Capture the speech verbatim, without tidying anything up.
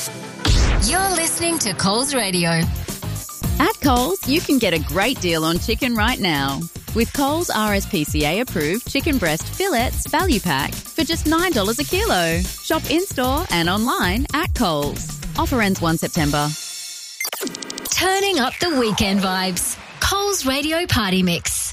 You're listening to Coles Radio. At Coles, you can get a great deal on chicken right now. With Coles R S P C A approved chicken breast fillets value pack for just nine dollars a kilo. Shop in-store and online at Coles. Offer ends the first of September. Turning up the weekend vibes. Coles Radio Party Mix.